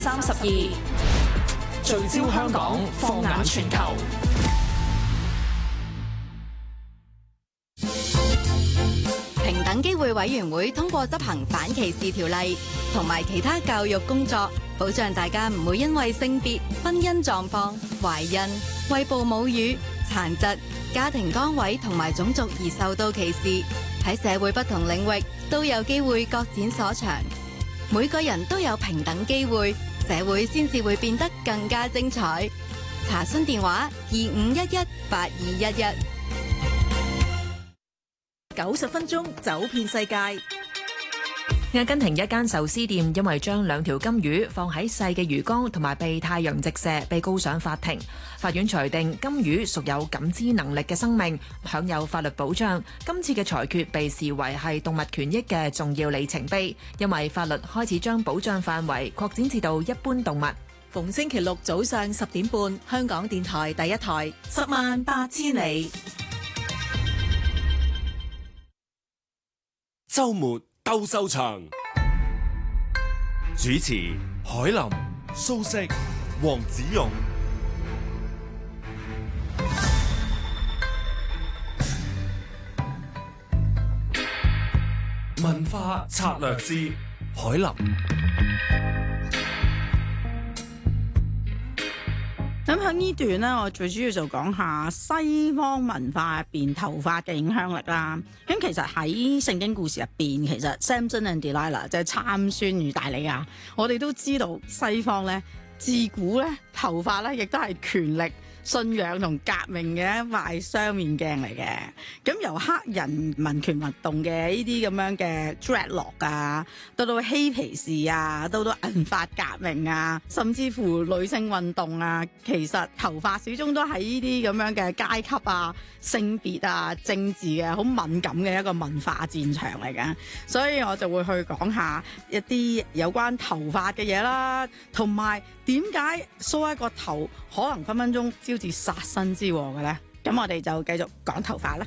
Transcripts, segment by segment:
32聚焦香港，放眼全球。 平等機會委員會通過執行反歧視條例同埋其他教育工作，保障大家唔會因為性別、婚姻狀況、懷孕、餵哺母乳、殘疾、家庭崗位同埋種族而受到歧視。喺社會不同領域都有機會各展所長，每個人都有平等機會，社會先至會變得更加精彩。查詢電話25118211。 90分鐘走遍世界。 阿根廷一間壽司店因為將2條金魚放喺細嘅魚缸同埋被太陽直射，被告上法庭。法院裁定金魚屬有感知能力嘅生命，享有法律保障。今次嘅裁決被視為係動物權益嘅重要里程碑，因為法律開始將保障範圍擴展至到一般動物。 逢星期六早上10點半，香港電台第一台，10萬八千里。 周末鬥獸場，主持海林、蘇軾、黃子勇。文化策略師海林。 咁喺呢段咧，我最主要就講下西方文化入邊頭髮嘅影響力啦。咁其實喺聖經故事入邊，其實 Samson and Delilah 即係參孫與大利亞，我哋都知道西方咧自古咧頭髮咧亦都係權力、信仰同革命嘅一塊雙面鏡嚟嘅。咁由黑人民權運動嘅呢啲咁樣嘅 dreadlock 啊，到嬉皮士啊，到銀髮革命啊，甚至乎女性運動啊，其實頭髮始終都係呢啲咁樣嘅階級啊、性別啊、政治嘅好敏感嘅一個文化戰場嚟嘅。所以我就會去講下一啲有關頭髮嘅嘢啦，同埋點解梳一個頭可能分分鐘招致殺身之禍嘅咧？咁我哋就繼續講頭髮啦。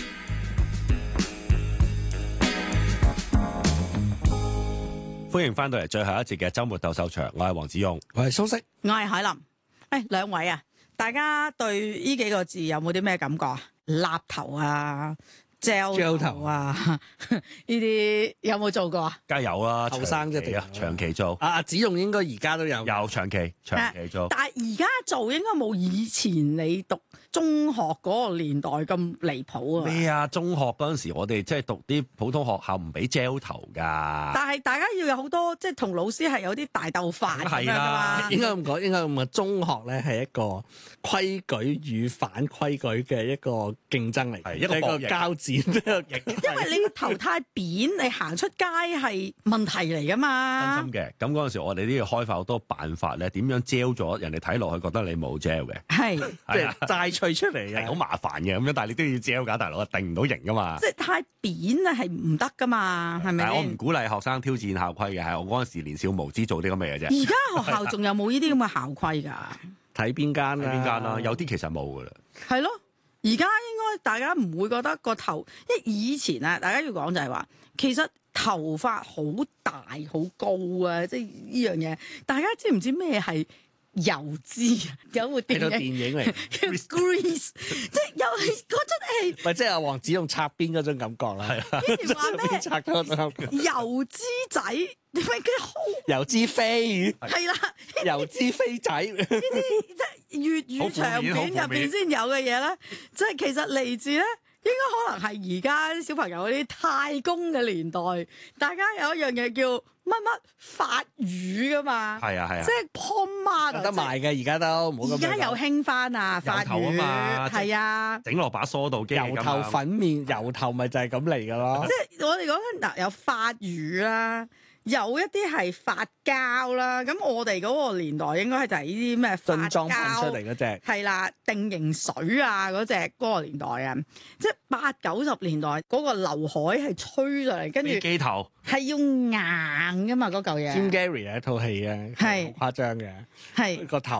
歡迎翻到嚟最後一節嘅周末鬥獸場，我係黃子勇， 我係蘇軾， 我係海林。兩位啊，大家對呢幾個字有冇啲咩感覺啊？蠟頭啊，gel頭啊，呢啲有冇做過啊？ 梗係有啦， 後生啫， 啊，長期做。 阿子勇應該而家都有長期做。 但係而家做應該冇以前你讀中學嗰個年代咁離譜啊！ 咩啊？中學嗰陣時，我哋即係讀啲普通學校唔俾 gel 頭㗎。 但係大家要有好多即係同老師係有啲大鬥法咁樣㗎嘛。 應該咁講，應該咁講，中學咧係一個規矩與反規矩嘅一個競爭嚟， 一個交戰。 因為你個頭太扁，你行出街係問題嚟㗎嘛。 真心嘅，咁嗰陣時我哋都要開發好多辦法咧，點樣 gel 咗人哋睇落去覺得你冇 gel 嘅。 係即係齋吹出嚟嘅， 好麻煩嘅咁樣，但係你都要 gel 㗎，大佬定唔到型㗎嘛。 即係太扁啊，係唔得㗎嘛，係咪？ 但係我唔鼓勵學生挑戰校規嘅，係我嗰陣時年少無知做啲咁嘅嘢啫。 而家學校仲有冇呢啲咁嘅校規㗎？ 睇邊間啦， 有啲其實冇㗎啦。 係咯。而家應該大家唔會覺得個頭，因為以前啊，大家要講就係話，其實頭髮好大好高啊，即係呢樣嘢。大家知唔知咩係油脂啊？有部電影嚟叫 Grease， 即係又係嗰種戲。 咪即係阿黃子勇擦邊嗰種感覺啦。係啊， 跟住話咩？ 擦嗰種感覺。 油脂仔點解叫油脂飛？ 係啦， 油脂飛仔。呢啲即係粵語長片入邊先有嘅嘢咧，即係其實嚟自咧。應該可能係而家啲小朋友嗰啲太公嘅年代，大家有一樣嘢叫乜乜髮乳噶嘛， 係啊， 即係 pomade 有得賣嘅，而家都冇咁。 而家又興翻啊，髮乳嘛， 係啊， 整落把梳度機， 油頭粉面，油頭咪就係咁嚟噶咯。 即係我哋講緊嗱，有髮乳啦。有一啲係髮膠啦，咁我哋嗰個年代應該係就係呢啲咩髮膠出嚟嗰隻， 係啦，定型水啊嗰隻嗰個年代啊，即係80、90年代嗰個劉海係吹上嚟，跟住機頭係要硬噶嘛嗰嚿嘢。 Jim Carrey 有一套戲啊，係好誇張嘅， 係個頭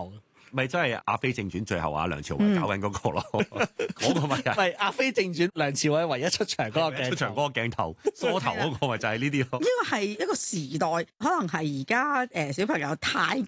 咪真係《阿飛正傳》最後梁朝偉搞緊嗰個咯，嗰個咪就係係《阿飛正傳》梁朝偉唯一出場嗰個鏡頭出場嗰個鏡頭，梳頭嗰個咪就係呢啲咯。 呢個係一個時代，可能係而家小朋友太